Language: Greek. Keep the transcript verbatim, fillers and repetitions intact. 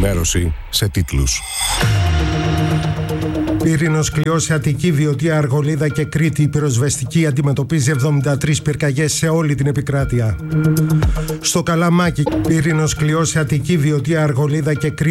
ενημέρωση σε τίτλους. Πύρινος κλειός σε Αττική, Βιωτία, Αργολίδα και Κρήτη. Η πυροσβεστική αντιμετωπίζει εβδομήντα τρεις πυρκαγιές σε όλη την επικράτεια. Στο Καλαμάκι, πύρινος κλειός σε Αττική, Βιωτία, Αργολίδα και Κρήτη.